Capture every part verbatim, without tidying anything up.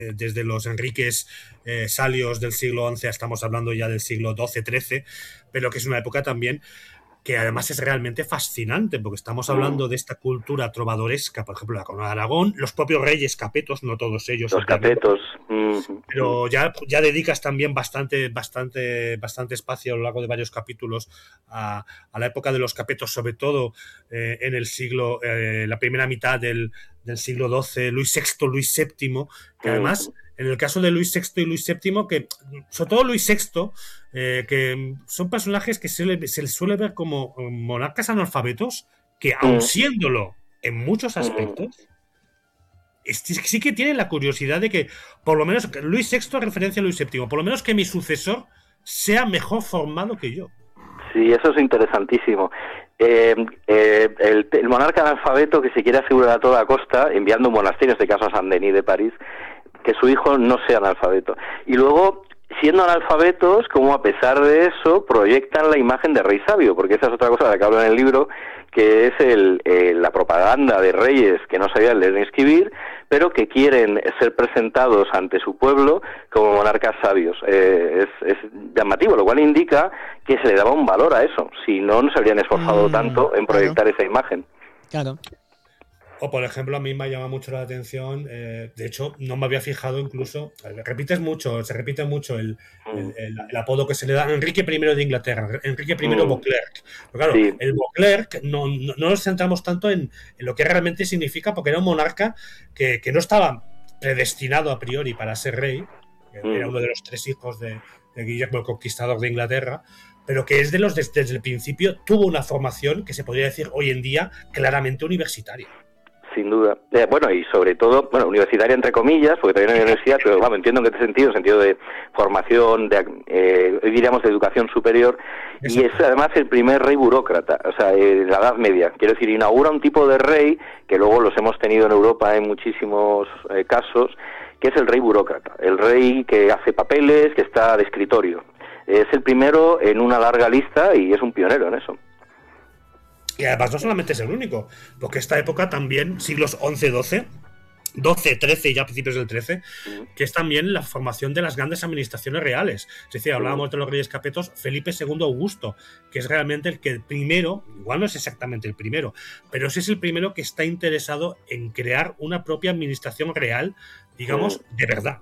desde los Enriques eh, Salios del siglo once, estamos hablando ya del siglo doce trece, pero que es una época también que además es realmente fascinante, porque estamos hablando de esta cultura trovadoresca, por ejemplo, la corona de Aragón, los propios reyes capetos, no todos ellos. Los capetos. Pero ya, ya dedicas también bastante, bastante, bastante espacio a lo largo de varios capítulos a, a la época de los capetos, sobre todo eh, en el siglo, eh, la primera mitad del, del siglo doce, Luis sexto, Luis séptimo, que además, en el caso de Luis sexto y Luis séptimo, que sobre todo Luis sexto, eh, que son personajes que se, le, se les suele ver como monarcas analfabetos, que aun siéndolo en muchos aspectos, sí que tienen la curiosidad de que, por lo menos, Luis sexto referencia a Luis séptimo, por lo menos que mi sucesor sea mejor formado que yo. Sí, eso es interesantísimo. Eh, eh, el, el monarca analfabeto que se quiere asegurar a toda costa, enviando un monasterio, en este caso a Saint-Denis de París, que su hijo no sea analfabeto. Y luego, siendo analfabetos, como a pesar de eso, proyectan la imagen de rey sabio, porque esa es otra cosa de la que hablo en el libro, que es el, eh, la propaganda de reyes que no sabían leer ni escribir, pero que quieren ser presentados ante su pueblo como monarcas sabios. Eh, es, es llamativo, lo cual indica que se le daba un valor a eso, si no, no se habrían esforzado mm, tanto en proyectar claro. esa imagen. Claro. O, por ejemplo, a mí me llama mucho la atención, eh, de hecho, no me había fijado incluso, repites mucho, se repite mucho el, el, el, el apodo que se le da a Enrique primero de Inglaterra, Enrique primero mm. Beauclerc. Pero claro, sí. el Beauclerc no, no, no nos centramos tanto en, en lo que realmente significa, porque era un monarca que, que no estaba predestinado a priori para ser rey, mm. era uno de los tres hijos de, de Guillermo el Conquistador de Inglaterra, pero que es de los desde, desde el principio tuvo una formación que se podría decir hoy en día claramente universitaria. Sin duda. Eh, bueno, y sobre todo, bueno, universitaria entre comillas, porque todavía no hay universidad, pero vamos, entiendo en qué sentido, en sentido de formación, de, eh, hoy diríamos de educación superior, Exacto. y es además el primer rey burócrata, o sea, en la Edad Media. Quiero decir, inaugura un tipo de rey, que luego los hemos tenido en Europa en muchísimos eh, casos, que es el rey burócrata, el rey que hace papeles, que está de escritorio. Es el primero en una larga lista y es un pionero en eso. Y además no solamente es el único, porque esta época también, siglos once doce, doce trece y ya principios del trece, que es también la formación de las grandes administraciones reales. Es decir, hablábamos de los reyes capetos, Felipe segundo Augusto, que es realmente el que el primero, igual no es exactamente el primero, pero ese es el primero que está interesado en crear una propia administración real, digamos, de verdad.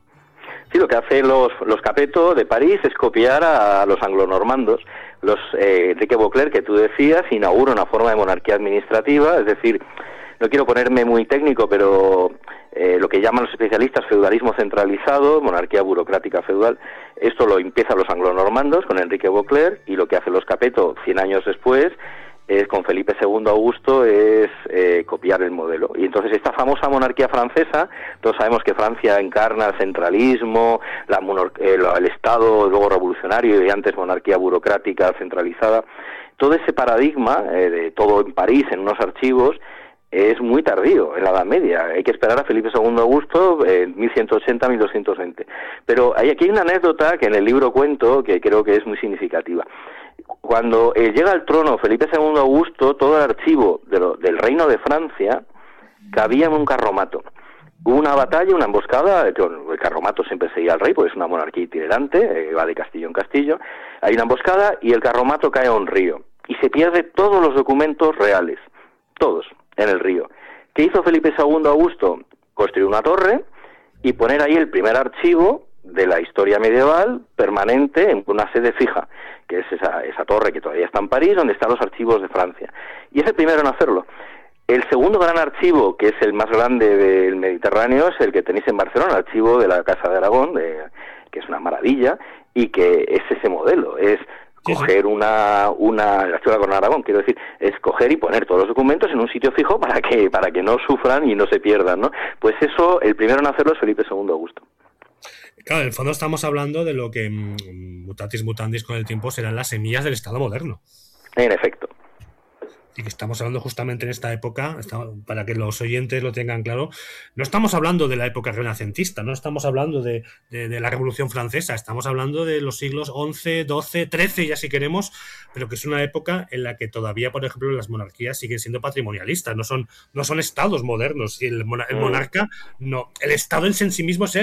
Sí, lo que hacen los, los Capeto de París es copiar a los anglonormandos. Los eh, Enrique Beauclerc, que tú decías, inaugura una forma de monarquía administrativa, es decir, no quiero ponerme muy técnico, pero eh, lo que llaman los especialistas feudalismo centralizado, monarquía burocrática feudal, esto lo empiezan los anglonormandos con Enrique Beauclerc, y lo que hacen los Capeto cien años después es con Felipe segundo Augusto es eh, copiar el modelo. Y entonces esta famosa monarquía francesa, todos sabemos que Francia encarna el centralismo, la monor- eh, el Estado luego revolucionario y antes monarquía burocrática centralizada. Todo ese paradigma eh, de todo en París, en unos archivos, es muy tardío, en la Edad Media. Hay que esperar a Felipe segundo Augusto en mil ciento ochenta a mil doscientos veinte. Pero hay, aquí hay una anécdota que en el libro cuento que creo que es muy significativa. Cuando eh, llega al trono Felipe segundo Augusto, todo el archivo de lo, del reino de Francia cabía en un carromato. Hubo una batalla, una emboscada, el carromato siempre seguía al rey, porque es una monarquía itinerante, eh, va de castillo en castillo. Hay una emboscada y el carromato cae a un río. Y se pierde todos los documentos reales, todos, en el río. ¿Qué hizo Felipe segundo Augusto? Construir una torre y poner ahí el primer archivo de la historia medieval permanente en una sede fija, que es esa, esa torre que todavía está en París, donde están los archivos de Francia. Y es el primero en hacerlo. El segundo gran archivo, que es el más grande del Mediterráneo, es el que tenéis en Barcelona, el archivo de la Casa de Aragón, de, que es una maravilla, y que es ese modelo, es coger una, una, la archivo de la Corona de Aragón, quiero decir, es coger y poner todos los documentos en un sitio fijo para que, para que no sufran y no se pierdan, ¿no? Pues eso, el primero en hacerlo es Felipe segundo Augusto. Claro, en el fondo estamos hablando de lo que mutatis mutandis con el tiempo serán las semillas del Estado moderno. En efecto. Y que estamos hablando justamente en esta época, para que los oyentes lo tengan claro, no estamos hablando de la época renacentista, no estamos hablando de, de, de la Revolución Francesa, estamos hablando de los siglos once, doce, trece, ya si queremos, pero que es una época en la que todavía, por ejemplo, las monarquías siguen siendo patrimonialistas, no son, no son estados modernos, y el, el monarca, no, el Estado en sí mismo es